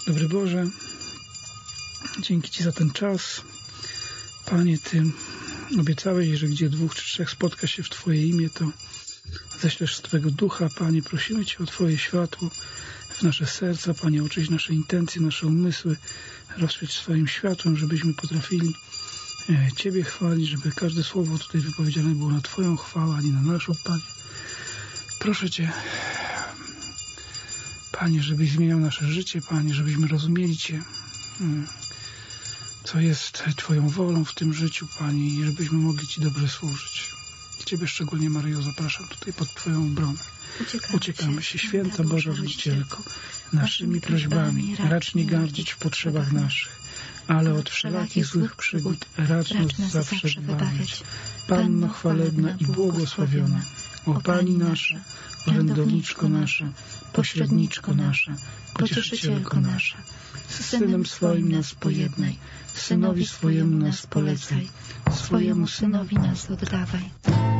Dobry Boże, dzięki Ci za ten czas. Panie, Ty obiecałeś, że gdzie 2 czy 3 spotka się w Twoje imię, to ześlesz swego ducha. Panie, prosimy Cię o Twoje światło w nasze serca. Panie, oczyść nasze intencje, nasze umysły. Rozświeć swoim światłem, żebyśmy potrafili Ciebie chwalić, żeby każde słowo tutaj wypowiedziane było na Twoją chwałę, a nie na naszą, Panie. Proszę Cię, Panie, żebyś zmieniał nasze życie, Panie, żebyśmy rozumieli Cię, co jest Twoją wolą w tym życiu, Panie, i żebyśmy mogli Ci dobrze służyć. Ciebie szczególnie, Maryjo, zapraszam tutaj pod Twoją obronę. Uciekamy się, Święta Boża Rodzicielko, naszymi prośbami racz nie gardzić w potrzebach naszych, ale od wszelakich złych przygód racz nas zawsze wybawiać. Panno chwalebna i błogosławiona, o Pani nasza, orędowniczko nasza, pośredniczko nasza, pocieszycielko nasza, z Synem swoim nas pojednaj, Synowi swojemu nas polecaj, swojemu Synowi nas oddawaj.